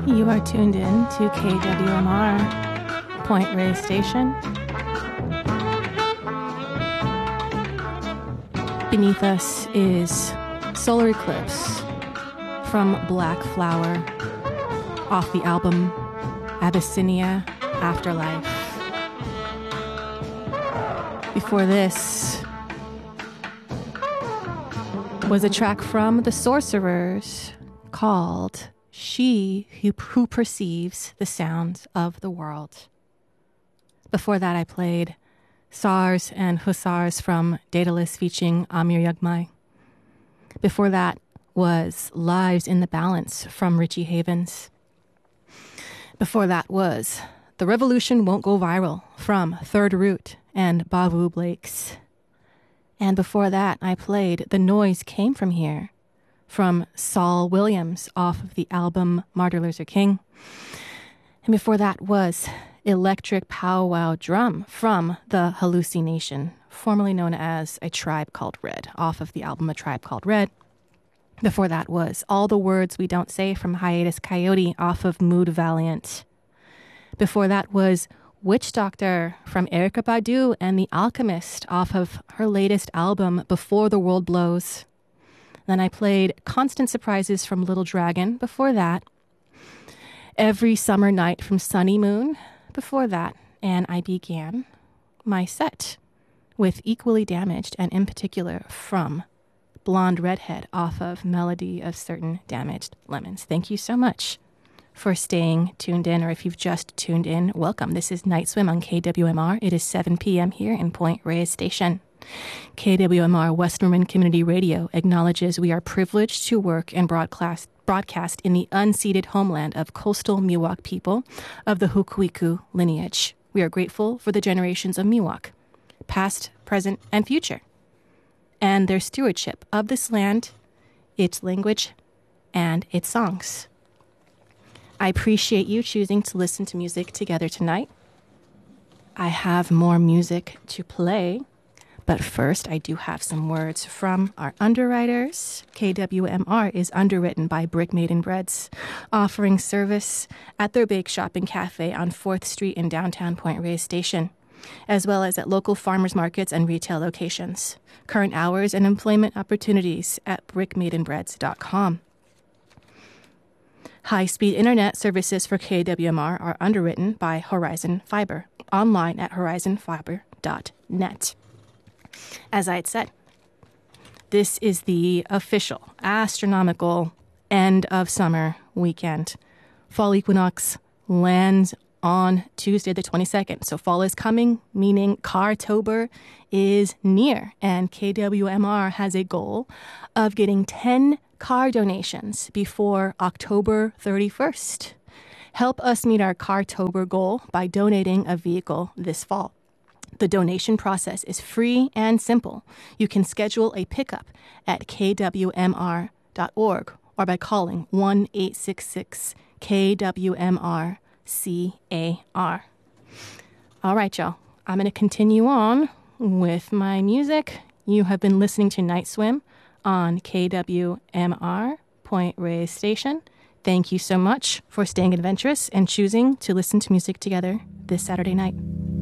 You are tuned in to KWMR, Point Reyes Station. Beneath us is Solar Eclipse from Black Flower off the album Abyssinia Afterlife. Before this was a track from The Sorcerers called She Who Perceives the Sounds of the World. Before that, I played SARS and Hussars from Daedalus featuring Amir Yagmai. Before that was Lives in the Balance from Richie Havens. Before that was The Revolution Won't Go Viral from Third Root and Bavu Blakes. And before that, I played The Noise Came From Here from Saul Williams off of the album Martin Luther King. And before that was Electric Powwow Drum from The Hallucination, formerly known as A Tribe Called Red, off of the album A Tribe Called Red. Before that was All the Words We Don't Say from Hiatus Coyote off of Mood Valiant. Before that was Witch Doctor from Erykah Badu and The Alchemist off of her latest album Before the World Blows. Then I played Constant Surprises from Little Dragon. Before that, Every Summer Night from Sunny Moon. Before that, and I began my set with Equally Damaged, and in particular from Blonde Redhead off of Melody of Certain Damaged Lemons. Thank you so much for staying tuned in, or if you've just tuned in, welcome. This is Night Swim on KWMR. It is 7 p.m. here in Point Reyes Station. KWMR Western Community Radio acknowledges we are privileged to work and broadcast in the unceded homeland of coastal Miwok people of the Hukuiku lineage. We are grateful for the generations of Miwok, past, present, and future, and their stewardship of this land, its language, and its songs. I appreciate you choosing to listen to music together tonight. I have more music to play, but first I do have some words from our underwriters. KWMR is underwritten by Brick Maiden Breads, offering service at their bake shop and cafe on 4th Street in downtown Point Reyes Station, as well as at local farmers markets and retail locations. Current hours and employment opportunities at brickmaidenbreads.com. High-speed internet services for KWMR are underwritten by Horizon Fiber, online at horizonfiber.net. As I had said, this is the official astronomical end of summer weekend. Fall equinox lands on Tuesday the 22nd. So fall is coming, meaning Cartober is near. And KWMR has a goal of getting 10 car donations before October 31st. Help us meet our Cartober goal by donating a vehicle this fall. The donation process is free and simple. You can schedule a pickup at kwmr.org or by calling 1-866-KWMR-CAR. All right, y'all. I'm going to continue on with my music. You have been listening to Night Swim on KWMR, Point Reyes Station. Thank you so much for staying adventurous and choosing to listen to music together this Saturday night.